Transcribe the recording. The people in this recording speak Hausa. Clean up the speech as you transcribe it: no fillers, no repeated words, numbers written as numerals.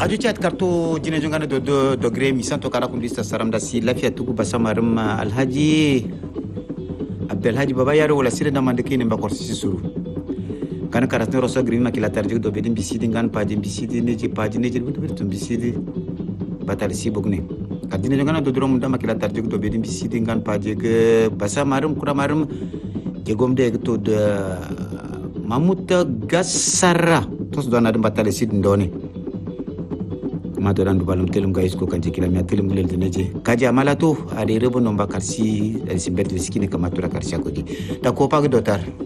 radio chat karto jine jongana do gre mi santo kara kun lista saramda si lafiya tuku basamarum alhaji abdelhaji baba yaro wala sire namande kine mbakor sisuru kan karatne roso green makila tarjik do bedin bisidi ngan paji bisidi neji paji neji betul bisidi batal si bogne kadine jongana do drom da makila tarjik do bedin bisidi ngan paji ke basamarum kuramarum jegomde to de mamuta gasara tos do na de batal si ndoni matoran du balum telum gais ko kanji kila mi telum gulel teneje kaji amala to ade rebo no bakarsi simbet skine kamatura karsia ko di da ko pag dotar